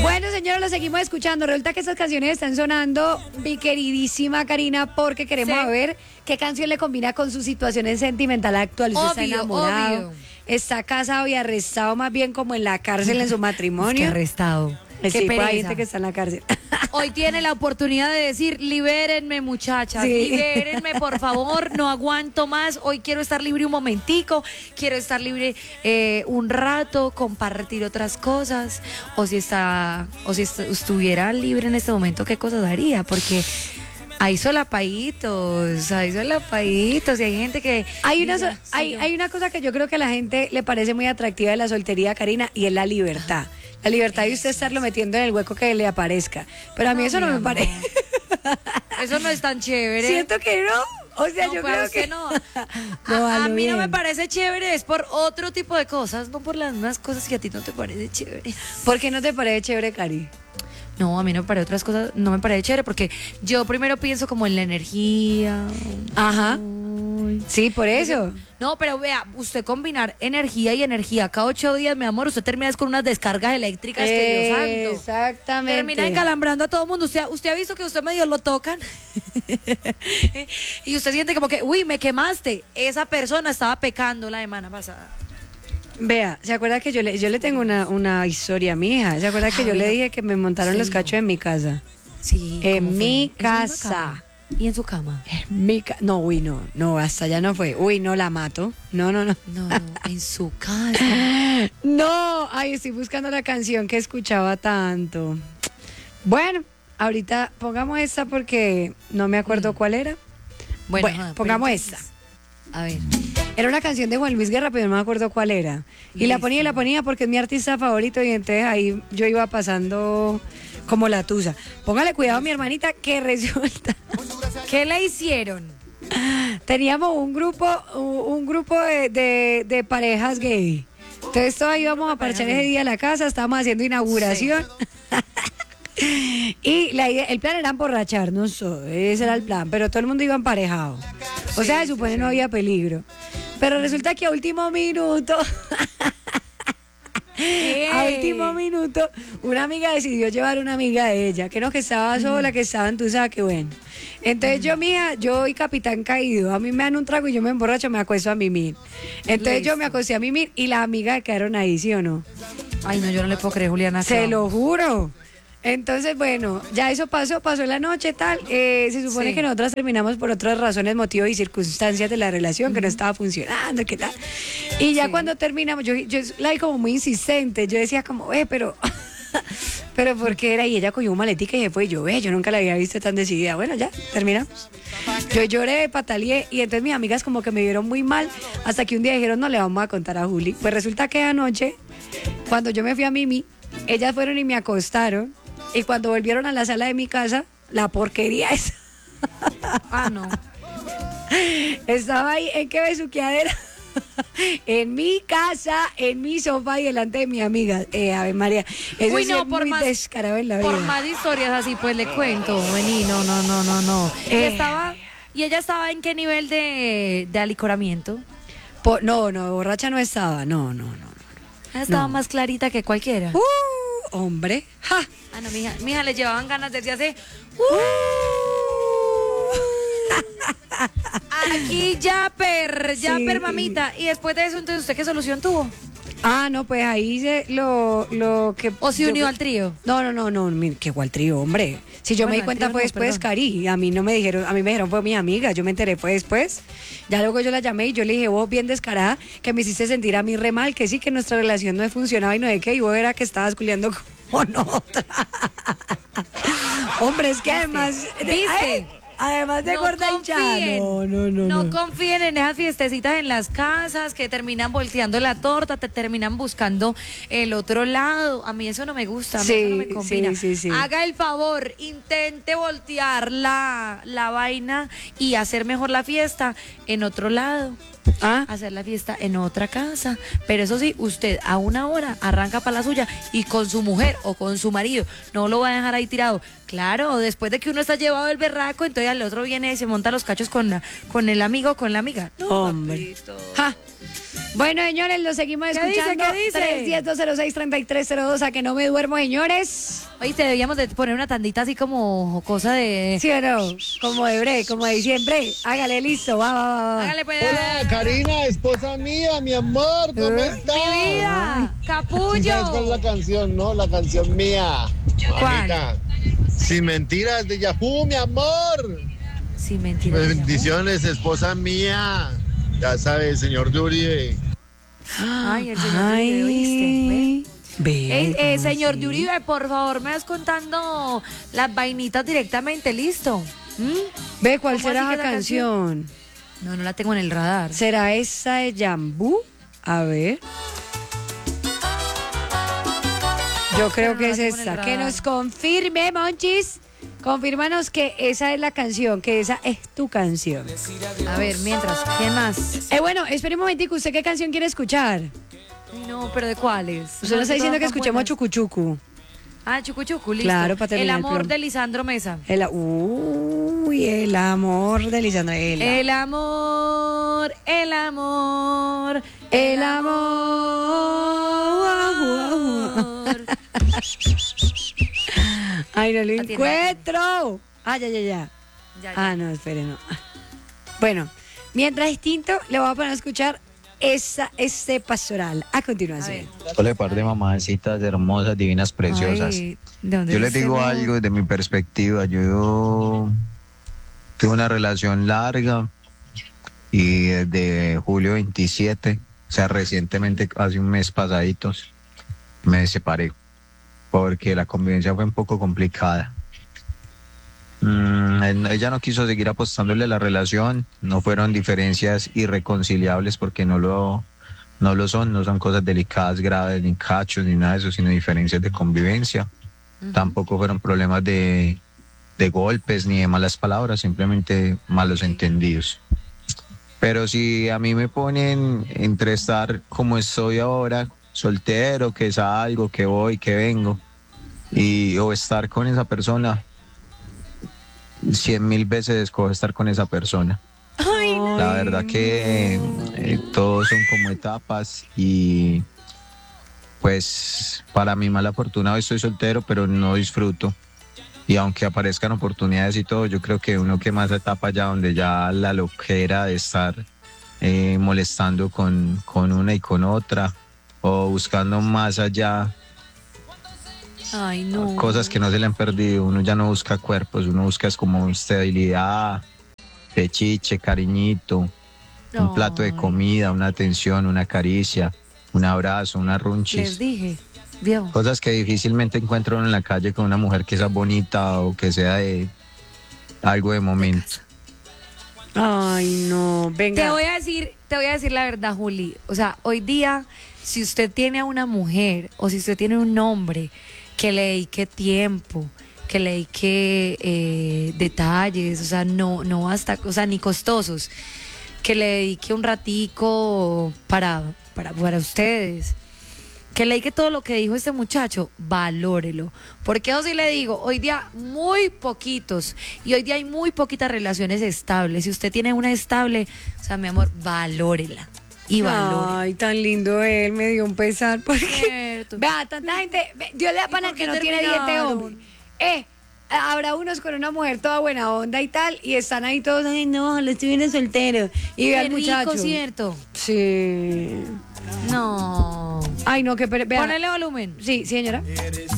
Bueno, señores, lo seguimos escuchando. Resulta que estas canciones están sonando, mi queridísima Karina, porque queremos saber qué canción le combina con su situación sentimental actual. Usted está enamorado, está casado y arrestado, más bien como en la cárcel en su matrimonio. Es que arrestado. Sí, pues hay gente que está en la cárcel. Hoy tiene la oportunidad de decir, libérenme, muchachas, libérenme, por favor, no aguanto más, hoy quiero estar libre un momentico, quiero estar libre un rato, compartir otras cosas, o si estuviera libre en este momento, ¿qué cosas haría? Porque hay solapaditos, y hay gente que... Hay una cosa que yo creo que a la gente le parece muy atractiva de la soltería, Karina, y es la libertad. La libertad de usted estarlo metiendo en el hueco que le aparezca. Pero a mí eso no me parece. Eso no es tan chévere. Siento que no. O sea, yo creo que no. A mí no me parece chévere, es por otro tipo de cosas, no por las mismas cosas que a ti no te parece chévere. ¿Por qué no te parece chévere, Cari? No, a mí no me parece otras cosas, no me parece chévere porque yo primero pienso como en la energía. Ajá. Sí, por eso. No, pero vea, usted combinar energía y energía cada 8 días, mi amor, usted termina con unas descargas eléctricas que Dios santo. Exactamente. Termina encalambrando a todo el mundo. Usted ha visto que usted medio lo tocan y usted siente como que, uy, me quemaste. Esa persona estaba pecando la semana pasada. Vea, ¿se acuerda que yo le tengo una historia a mi hija? ¿Se acuerda que yo le dije que me montaron los cachos en mi casa? Sí. En mi casa. ¿Y en su cama? No, uy, no, hasta allá no fue. Uy, no, la mato. No. No, en su casa. No, ay, estoy buscando la canción que escuchaba tanto. Bueno, ahorita pongamos esta porque no me acuerdo cuál era. Bueno, pongamos esta. A ver. Era una canción de Juan Luis Guerra, pero no me acuerdo cuál era. Y la ponía porque es mi artista favorito y entonces ahí yo iba pasando como la tusa. Póngale cuidado a mi hermanita que resulta. ¿Qué le hicieron? Teníamos un grupo de parejas gay. Entonces todos íbamos a parchar ese día a la casa, estábamos haciendo inauguración. Sí. Y el plan era emborracharnos, ese era el plan, pero todo el mundo iba emparejado. O sea, se supone no había peligro. Pero resulta que a último minuto, una amiga decidió llevar una amiga de ella, que no, que estaba sola, que estaba entusada, que bueno. Entonces yo y Capitán Caído, a mí me dan un trago y yo me emborracho, me acuesto a mimir. Entonces yo me acosté a mimir y las amigas quedaron ahí, ¿sí o no? Ay, no, yo no le puedo creer, Juliana. Se lo juro. Entonces, bueno, ya eso pasó la noche, tal. Se supone que nosotras terminamos por otras razones, motivos y circunstancias de la relación, que no estaba funcionando, ¿qué tal? Y ya cuando terminamos, yo la vi como muy insistente, yo decía como, pero ¿por qué era? Y ella cogió un maletica y se fue, yo nunca la había visto tan decidida. Bueno, ya, terminamos. Yo lloré, pataleé, y entonces mis amigas como que me vieron muy mal, hasta que un día dijeron, no le vamos a contar a Juli. Pues resulta que anoche, cuando yo me fui a Mimi, ellas fueron y me acostaron. Y cuando volvieron a la sala de mi casa, la porquería esa. Ah, no. Estaba ahí, ¿en qué besuqueadera? En mi casa, en mi sofá y delante de mi amiga. A ver, María, eso uy, no, es muy descarado en la vida. Por más historias así, pues le cuento. Vení, no. ¿Y ella estaba en qué nivel de alicoramiento? No, borracha no estaba, no. Estaba más clarita que cualquiera. Hombre. ¡Ja! Ah, no, mija, le llevaban ganas desde hace... Aquí Yapper, mamita. Y después de eso, entonces, ¿usted qué solución tuvo? Ah, no, pues ahí lo que... ¿O se unió al trío? No, que igual trío, hombre. Si yo me di cuenta fue después, Cari. A mí me dijeron fue mi amiga, yo me enteré fue después. Ya luego yo la llamé y yo le dije, vos bien descarada, que me hiciste sentir a mí re mal, que sí, que nuestra relación no funcionaba y no de qué, y vos era que estabas culiando con otra. Hombre, es que además... ¿Viste? Además de gorda hinchada. No confíen en esas fiestecitas en las casas que terminan volteando la torta, te terminan buscando el otro lado. A mí eso no me gusta, a mí eso no me combina. Sí. Haga el favor, intente voltear la vaina y hacer mejor la fiesta en otro lado. Hacer la fiesta en otra casa, pero eso sí, usted a una hora arranca para la suya y con su mujer o con su marido, no lo va a dejar ahí tirado. Claro, después de que uno está llevado el berraco, entonces el otro viene y se monta los cachos con el amigo o con la amiga. No, hombre. Bueno, señores, lo seguimos escuchando. ¿Qué dice? 310-206-3302, a que no me duermo, señores. Oíste, debíamos de poner una tandita así como cosa de... ¿Sí o no? Como de bre, como de diciembre. Hágale, listo, va. Hágale, pues. Hola, Karina, esposa mía, mi amor, ¿cómo estás? Mi vida, capullo. ¿Sí sabes cuál es la canción, no? La canción mía. ¿Cuál? Mamita, Sin Mentiras de Yahoo, mi amor. Sin mentiras. Bendiciones, esposa mía. Ya sabes, señor Uribe. Ay, el señor Uribe, ¿oíste? Ve, Señor sí. Uribe, por favor, me vas contando las vainitas directamente, ¿listo? Ve, ¿cuál ¿Cómo será así la que la canción? No la tengo en el radar. ¿Será esa de Jambú? A ver. Yo creo no que la es tengo en el esta. Que radar. nos confirme, Monchis. Confírmanos que esa es la canción, que esa es tu canción. A ver, mientras, ¿quién más? Bueno, espere un momentico. ¿Usted qué canción quiere escuchar? No, pero ¿de cuáles? Usted nos está diciendo que escuchemos a Chucuchucu. Ah, Chucuchucu, listo. Claro, para El terminar el amor plan. de Lisandro Mesa. El amor de Lisandro. El amor, el amor, El amor. Ay, no lo La tiene. encuentro. Ah, ya. Ya. Ah, no, espere, no. Bueno, mientras distinto, le voy a poner a escuchar este pastoral a continuación. Hola, par de mamacitas hermosas, divinas, preciosas. Ay, ¿de dónde Yo les es ese digo amor? algo desde mi perspectiva. Yo tuve una relación larga y desde julio 27, o sea, recientemente, hace un mes pasaditos, me separé porque la convivencia fue un poco complicada. Ella no quiso seguir apostándole a la relación, no fueron diferencias irreconciliables porque no lo son, no son cosas delicadas, graves, ni cachos, ni nada de eso, sino diferencias de convivencia. Tampoco fueron problemas de golpes ni de malas palabras, simplemente malos entendidos. Pero si a mí me ponen entre estar como estoy ahora, soltero, que salgo, que voy, que vengo, o estar con esa persona, 100.000 veces escojo estar con esa persona. La verdad que todos son como etapas y pues para mi mala fortuna hoy estoy soltero, pero no disfruto. Y aunque aparezcan oportunidades y todo, yo creo que uno quema esa etapa ya donde ya la loquera de estar molestando con una y con otra o buscando más allá Ay, no. cosas que no se le han perdido. Uno ya no busca cuerpos, uno busca es como estabilidad, pechiche, cariñito, un plato de Ay. comida, una atención, una caricia, un abrazo, una Les runchis. dije, vio. Cosas que difícilmente encuentro en la calle con una mujer que sea bonita o que sea de algo de momento. Ay, no, venga. Te voy a decir la verdad, Juli. O sea, hoy día, si usted tiene a una mujer o si usted tiene un hombre que le dedique tiempo, que le dedique detalles, o sea, no basta, o sea, ni costosos, que le dedique un ratico para ustedes, que le dedique todo lo que dijo este muchacho, valórelo. Porque eso sí le digo, hoy día muy poquitos y hoy día hay muy poquitas relaciones estables. Si usted tiene una estable, o sea, mi amor, valórela y valórela. Ay, tan lindo él, me dio un pesar porque Cierto. vea, tanta gente, Dios le da pana por que qué no tiene diente terminaron? hombre. Habrá unos con una mujer toda buena onda y tal, y están ahí todos, ay no, lo estoy viendo soltero. Y ve Qué al muchacho. rico, ¿cierto? Sí. No. Ay, no, que vea. Ponele volumen. Sí, señora.